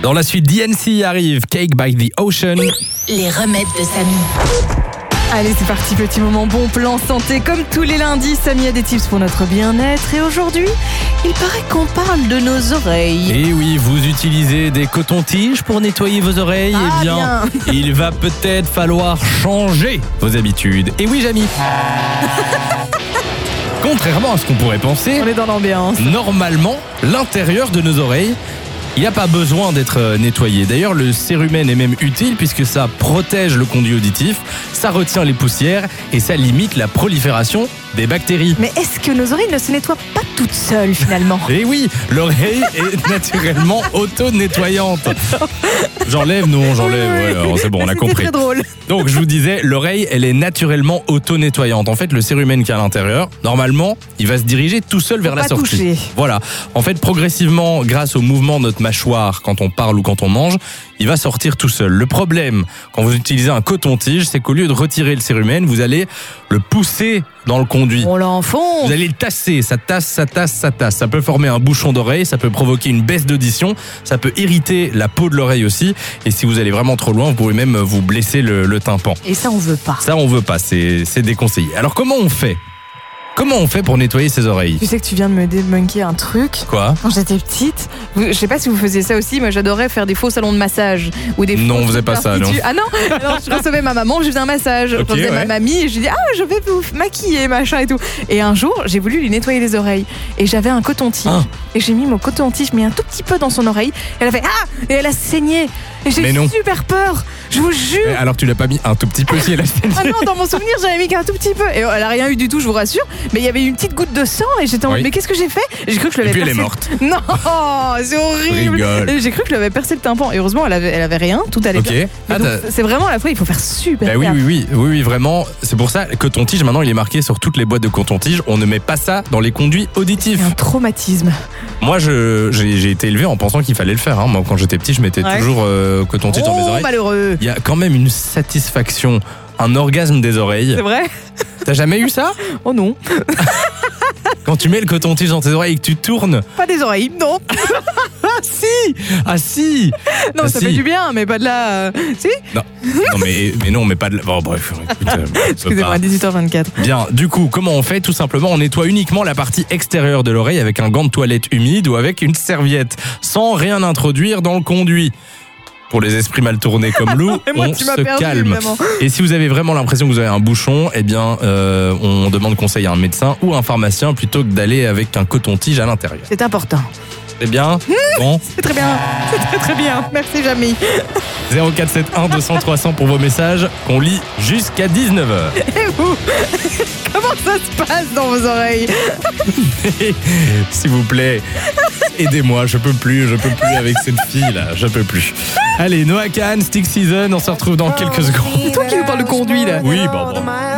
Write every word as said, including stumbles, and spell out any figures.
Dans la suite, D N C arrive, Cake by the Ocean. Les remèdes de Samy. Allez, c'est parti, petit moment bon plan santé. Comme tous les lundis, Samy a des tips pour notre bien-être. Et aujourd'hui, il paraît qu'on parle de nos oreilles. Et oui, vous utilisez des cotons-tiges pour nettoyer vos oreilles. Ah, eh bien, bien. il va peut-être falloir changer vos habitudes. Et oui, Jamy. Contrairement à ce qu'on pourrait penser, On est dans l'ambiance. normalement, l'intérieur de nos oreilles, il n'y a pas besoin d'être nettoyé. D'ailleurs, le cérumen est même utile puisque ça protège le conduit auditif, ça retient les poussières et ça limite la prolifération des bactéries. Mais est-ce que nos oreilles ne se nettoient pas toutes seules finalement? Et oui, l'oreille est naturellement auto-nettoyante. J'enlève, non, j'enlève. Oui, oui. Ouais, alors c'est bon, on a C'était compris. très drôle. Donc je vous disais, l'oreille, elle est naturellement auto-nettoyante. En fait, le cérumen qui est à l'intérieur, normalement, il va se diriger tout seul vers Faut la pas sortie. toucher. Voilà. En fait, progressivement, grâce au mouvement de notre mâchoire quand on parle ou quand on mange, il va sortir tout seul. Le problème, quand vous utilisez un coton-tige, c'est qu'au lieu de retirer le cérumen, vous allez le pousser dans le conduit. On l'enfonce. Vous allez le tasser, ça tasse, ça tasse, ça tasse. Ça peut former un bouchon d'oreille, ça peut provoquer une baisse d'audition, ça peut irriter la peau de l'oreille aussi. Et si vous allez vraiment trop loin, vous pouvez même vous blesser le, le tympan. Et ça, on veut pas. Ça, on veut pas, c'est, c'est déconseillé. Alors comment on fait Comment on fait pour nettoyer ses oreilles? Tu sais que tu viens de me débunker un truc. Quoi? Quand j'étais petite, vous- je sais pas si vous faisiez ça aussi, moi j'adorais faire des faux salons de massage. Ou des Non, faux on faisait pas ça, non. instituts. Ah non. Alors je recevais ma maman, je faisais un massage. Ok, je recevais ouais. ma mamie et je lui dis ah je vais vous maquiller machin et tout. Et un jour j'ai voulu lui nettoyer les oreilles et j'avais un coton-tige Ah. et j'ai mis mon coton-tige mais un tout petit peu dans son oreille. Elle a fait ah et elle a saigné. Et j'ai Mais eu non. super peur. Je vous jure. Eh, Alors tu l'as pas mis un tout petit peu si elle a saigné. Ah non, dans mon souvenir, j'avais mis qu'un tout petit peu. Et elle a rien eu du tout, je vous rassure. Mais il y avait une petite goutte de sang et j'étais en mode, Oui. mais qu'est-ce que j'ai fait? Et j'ai cru que je Et l'avais puis elle est percé. morte. Non, c'est horrible. Rigole. Et j'ai cru que je l'avais percé le tympan. Et heureusement, elle avait, elle avait rien, tout allait Ok. bien. Mais Ah, donc, t'as- c'est vraiment à la fois, il faut faire super Bah oui, gaffe. oui, oui, oui, oui, vraiment. C'est pour ça que coton-tige, maintenant, il est marqué sur toutes les boîtes de coton-tige. On ne met pas ça dans les conduits auditifs. C'est un traumatisme. Moi, je, j'ai, j'ai été élevé en pensant qu'il fallait le faire. Hein. Moi, quand j'étais petit, je mettais Ouais. toujours euh, coton-tige dans mes Oh, oreilles. malheureux. Il y a quand même une satisfaction, un orgasme des oreilles. C'est vrai? T'as jamais eu ça? Oh non. Quand tu mets le coton-tige dans tes oreilles et que tu tournes? Pas des oreilles, non. Ah si! Ah si! Non, Ah, ça si. fait du bien, mais pas de la. euh, Si? Non, non mais, mais non, mais pas de... Bon, bref, écoute, euh, on peut Excusez-moi, pas. dix-huit heures vingt-quatre. Bien, du coup, comment on fait? Tout simplement, on nettoie uniquement la partie extérieure de l'oreille avec un gant de toilette humide ou avec une serviette, sans rien introduire dans le conduit. Pour les esprits mal tournés comme Lou, Et moi, on tu m'as se perdu, calme. évidemment. Et si vous avez vraiment l'impression que vous avez un bouchon, eh bien, euh, on demande conseil à un médecin ou un pharmacien plutôt que d'aller avec un coton-tige à l'intérieur. C'est important. C'est bien? Bon, C'est très bien. C'est très très bien. Merci, Jamy. zéro quatre sept un deux cents trois cents pour vos messages qu'on lit jusqu'à dix-neuf heures. Et vous? Comment ça se passe dans vos oreilles? S'il vous plaît, aidez-moi, je peux plus, je peux plus avec cette fille là, je peux plus. Allez, Noah Kahan, Stick Season, on se retrouve dans quelques secondes. Toi qui nous parles de conduit là. Oui, bon, bon.